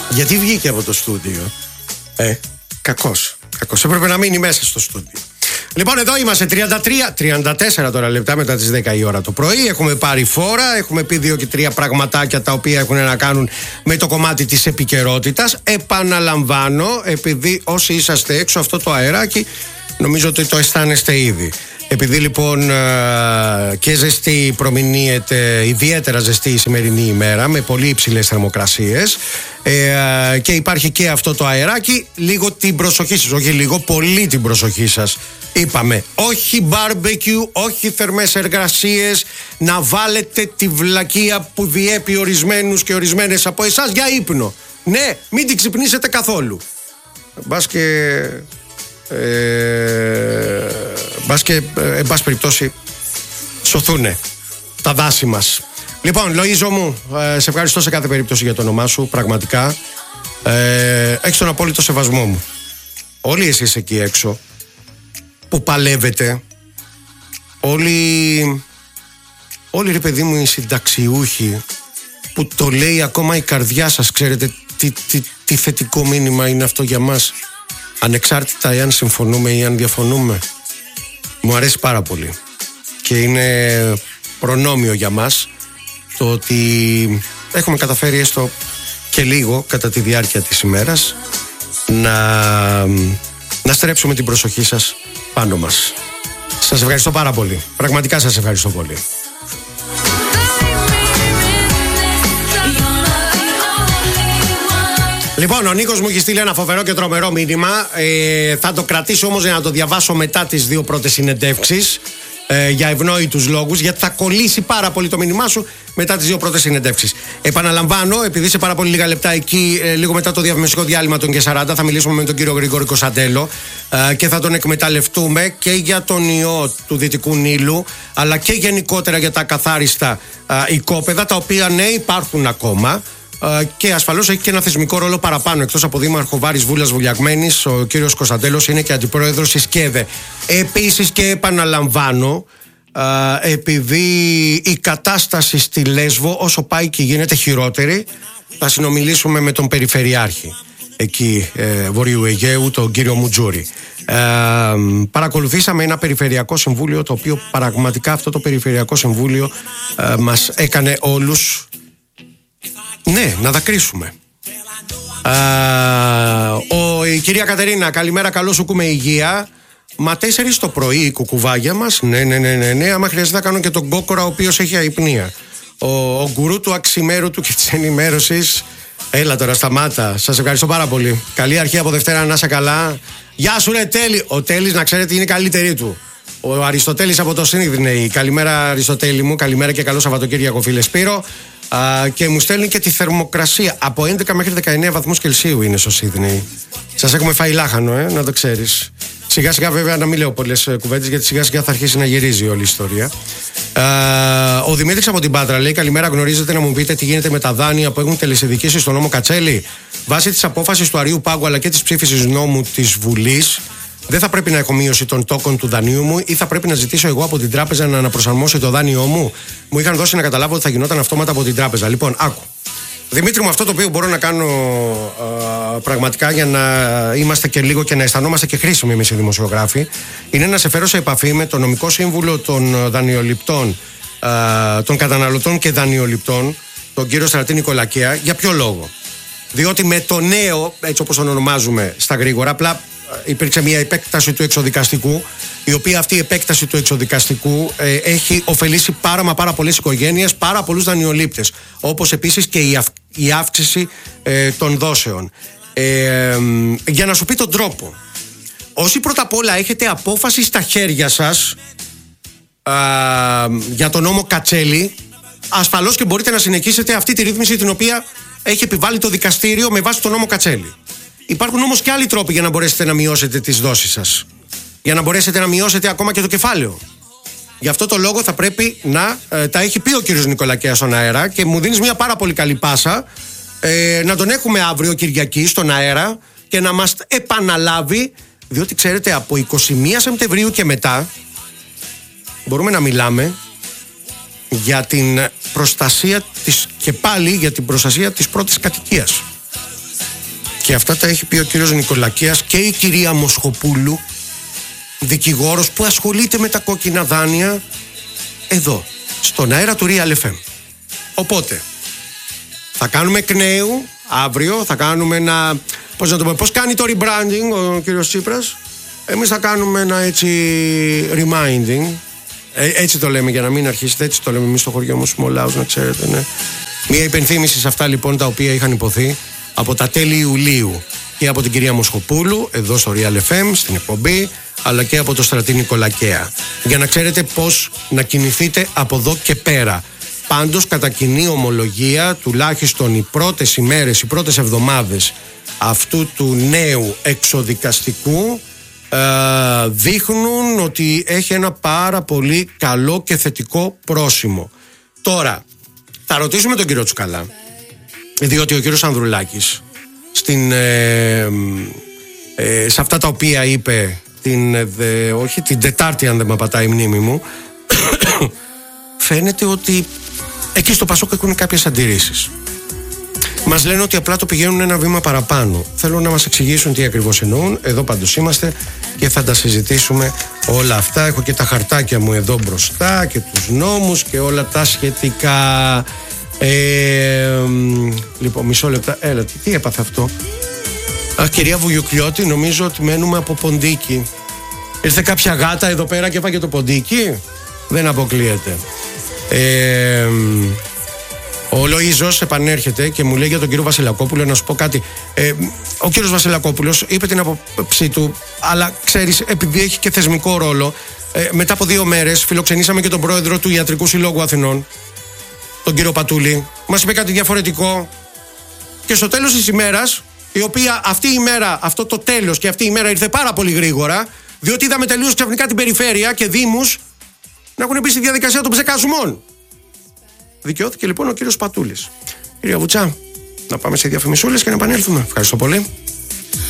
Γιατί βγήκε από το στούντιο. Κακός. Έπρεπε να μείνει μέσα στο στούντιο. Λοιπόν, εδώ είμαστε 34 τώρα λεπτά μετά τις 10 η ώρα το πρωί. Έχουμε πάρει φόρα, έχουμε πει 2 και 3 πραγματάκια τα οποία έχουν να κάνουν με το κομμάτι της επικαιρότητας. Επαναλαμβάνω, επειδή όσοι είσαστε έξω αυτό το αεράκι, νομίζω ότι το αισθάνεστε ήδη. Επειδή λοιπόν και ζεστή προμηνύεται, ιδιαίτερα ζεστή η σημερινή ημέρα με πολύ υψηλές θερμοκρασίες και υπάρχει και αυτό το αεράκι, λίγο την προσοχή σας, όχι λίγο, πολύ την προσοχή σας. Είπαμε, όχι barbecue, όχι θερμές εργασίες, να βάλετε τη βλακεία που διέπει ορισμένους και ορισμένες από εσάς για ύπνο. Ναι, μην την ξυπνήσετε καθόλου. Μπας και εν πάση περιπτώσει σωθούνε τα δάση μας. Λοιπόν, Λοΐζο μου, σε ευχαριστώ σε κάθε περίπτωση για το όνομά σου. Πραγματικά έχεις τον απόλυτο σεβασμό μου. Όλοι εσείς εκεί έξω που παλεύετε, όλοι ρε παιδί μου οι συνταξιούχοι που το λέει ακόμα η καρδιά σας. Ξέρετε τι θετικό μήνυμα είναι αυτό για μας, ανεξάρτητα εάν συμφωνούμε ή αν διαφωνούμε. Μου αρέσει πάρα πολύ και είναι προνόμιο για μας το ότι έχουμε καταφέρει έστω και λίγο κατά τη διάρκεια της ημέρας να στρέψουμε την προσοχή σας πάνω μας. Σας ευχαριστώ πάρα πολύ. Πραγματικά σας ευχαριστώ πολύ. Λοιπόν, ο Νίκος μου έχει στείλει ένα φοβερό και τρομερό μήνυμα. Θα το κρατήσω όμως για να το διαβάσω μετά τις 2 πρώτες συνεντεύξεις. Για ευνόητους λόγους, γιατί θα κολλήσει πάρα πολύ το μήνυμά σου μετά τις 2 πρώτες συνεντεύξεις. Επαναλαμβάνω, επειδή σε πάρα πολύ λίγα λεπτά εκεί, λίγο μετά το διαφημιστικό διάλειμμα των και 40, θα μιλήσουμε με τον κύριο Γρηγόρη Κωνσταντέλο και θα τον εκμεταλλευτούμε και για τον ιό του Δυτικού Νείλου, αλλά και γενικότερα για τα ακαθάριστα οικόπεδα, τα οποία ναι υπάρχουν ακόμα. Και ασφαλώς έχει και ένα θεσμικό ρόλο παραπάνω. Εκτός από δήμαρχο Βάρης Βούλας Βουλιαγμένης, ο κύριος Κωνσταντέλος είναι και αντιπρόεδρος της ΚΕΔΕ. Επίσης και επαναλαμβάνω, επειδή η κατάσταση στη Λέσβο όσο πάει και γίνεται χειρότερη, θα συνομιλήσουμε με τον Περιφερειάρχη εκεί Βορείου Αιγαίου, τον κύριο Μουτζούρη. Παρακολουθήσαμε ένα περιφερειακό συμβούλιο, το οποίο πραγματικά αυτό το περιφερειακό συμβούλιο μας έκανε όλους, ναι, να δακρύσουμε. Η κυρία Κατερίνα, καλημέρα, καλώς σου ακούμε, υγεία. Μα 4 το πρωί η κουκουβάγια μας. Ναι. Άμα χρειάζεται να κάνω και τον κόκορα, ο οποίος έχει αϊπνία. Ο γκουρού του αξιμέρου και της ενημέρωσης. Έλα τώρα, σταμάτα. Σας ευχαριστώ πάρα πολύ. Καλή αρχή από Δευτέρα, να είσαι καλά. Γεια σου, ρε Τέλη. Ο Τέλης, να ξέρετε, είναι η καλύτερη του. Ο Αριστοτέλης από το Σύνδρινεϊ. Καλημέρα, Αριστοτέλη μου. Καλημέρα και καλό Σαββατοκύριακο, φίλε Σπύρο. Και μου στέλνει και τη θερμοκρασία. Από 11 μέχρι 19 βαθμούς Κελσίου είναι στο Σίδνεϊ. Σας έχουμε φάει λάχανο, να το ξέρεις. Σιγά σιγά, βέβαια, να μην λέω πολλές κουβέντες, γιατί σιγά σιγά θα αρχίσει να γυρίζει όλη η ιστορία. Ο Δημήτρης από την Πάτρα λέει: καλημέρα, γνωρίζετε να μου πείτε τι γίνεται με τα δάνεια που έχουν τελεσυδικήσει στον νόμο Κατσέλη. Βάσει της απόφασης του Αρείου Πάγου αλλά και της ψήφισης νόμου της Βουλής, δεν θα πρέπει να έχω μείωση των τόκων του δανείου μου ή θα πρέπει να ζητήσω εγώ από την τράπεζα να αναπροσαρμόσει το δάνειό μου? Μου είχαν δώσει να καταλάβω ότι θα γινόταν αυτόματα από την τράπεζα. Λοιπόν, άκου. Δημήτρη μου, αυτό το οποίο μπορώ να κάνω πραγματικά για να είμαστε και λίγο και να αισθανόμαστε και χρήσιμοι εμείς οι δημοσιογράφοι, είναι να σε φέρω σε επαφή με τον νομικό σύμβουλο των δανειοληπτών, των καταναλωτών και δανειοληπτών, τον κύριο Στρατή Νικολακέα. Για ποιο λόγο? Διότι με το νέο, έτσι όπως τον ονομάζουμε στα γρήγορα, απλά υπήρξε μια επέκταση του εξοδικαστικού, η οποία αυτή η επέκταση του εξοδικαστικού έχει ωφελήσει πάρα πολλές οικογένειες, πάρα πολλούς δανειολήπτες, όπως επίσης και η αύξηση των δόσεων. Για να σου πει τον τρόπο, όσοι πρώτα απ' όλα έχετε απόφαση στα χέρια σας για τον νόμο Κατσέλη, ασφαλώς και μπορείτε να συνεχίσετε αυτή τη ρύθμιση την οποία έχει επιβάλει το δικαστήριο με βάση τον νόμο Κατσέλη. Υπάρχουν όμως και άλλοι τρόποι για να μπορέσετε να μειώσετε τις δόσεις σας, για να μπορέσετε να μειώσετε ακόμα και το κεφάλαιο. Γι' αυτό το λόγο θα πρέπει να τα έχει πει ο κύριος Νικολακέας στον αέρα και μου δίνεις μια πάρα πολύ καλή πάσα να τον έχουμε αύριο Κυριακή στον αέρα και να μας επαναλάβει, διότι ξέρετε από 21 Σεπτεμβρίου και μετά μπορούμε να μιλάμε για την προστασία της, και πάλι για την προστασία της πρώτης κατοικίας. Και αυτά τα έχει πει ο κύριος Νικολακέας και η κυρία Μοσχοπούλου, δικηγόρος που ασχολείται με τα κόκκινα δάνεια, εδώ, στον αέρα του Real FM. Οπότε, θα κάνουμε εκ νέου αύριο, θα κάνουμε ένα, πώς κάνει το rebranding ο κύριος Τσίπρας, εμείς θα κάνουμε ένα έτσι reminding, έτσι το λέμε για να μην αρχίσετε, έτσι το λέμε εμείς στο χωριό μου Σμολάους, να ξέρετε, ναι. Μια υπενθύμηση σε αυτά λοιπόν τα οποία είχαν υποθεί από τα τέλη Ιουλίου και από την κυρία Μοσχοπούλου εδώ στο Real FM στην εκπομπή, αλλά και από το Στρατή Νικολακέα, για να ξέρετε πώς να κινηθείτε από εδώ και πέρα. Πάντως κατά κοινή ομολογία, τουλάχιστον οι πρώτες ημέρες, οι πρώτες εβδομάδες αυτού του νέου εξοδικαστικού δείχνουν ότι έχει ένα πάρα πολύ καλό και θετικό πρόσημο. Τώρα θα ρωτήσουμε τον κύριο Τσουκαλά, διότι ο κύριος Ανδρουλάκης σε αυτά τα οποία είπε την Τετάρτη, αν δεν με πατάει η μνήμη μου, φαίνεται ότι εκεί στο Πασόκ έχουν κάποιες αντιρρήσεις. Μας λένε ότι απλά το πηγαίνουν ένα βήμα παραπάνω. Θέλω να μας εξηγήσουν τι ακριβώς εννοούν. Εδώ πάντως είμαστε και θα τα συζητήσουμε όλα αυτά. Έχω και τα χαρτάκια μου εδώ μπροστά και τους νόμους και όλα τα σχετικά. Λοιπόν, μισό λεπτά. Έλα, τι έπαθε αυτό? Αχ, κυρία Βουγιουκλιώτη, νομίζω ότι μένουμε από ποντίκι. Ήρθε κάποια γάτα εδώ πέρα και έφαγε το ποντίκι. Δεν αποκλείεται. Ο Λοΐζος επανέρχεται και μου λέει για τον κύριο Βασιλακόπουλο να σου πω κάτι. Ο κύριος Βασιλακόπουλος είπε την άποψή του, αλλά ξέρεις, επειδή έχει και θεσμικό ρόλο, μετά από 2 μέρες φιλοξενήσαμε και τον πρόεδρο του Ιατρικού Συλλόγου Αθηνών, τον κύριο Πατούλη. Μας είπε κάτι διαφορετικό. Και στο τέλος της ημέρας, η οποία αυτή η ημέρα, αυτό το τέλος και αυτή η ημέρα ήρθε πάρα πολύ γρήγορα, διότι είδαμε τελείως ξαφνικά την περιφέρεια και δήμους να έχουν μπει στη διαδικασία των ψεκασμών. Δικαιώθηκε λοιπόν ο κύριος Πατούλης. Κυρία Βουτσά, να πάμε σε διαφημισούλες και να επανέλθουμε. Ευχαριστώ πολύ.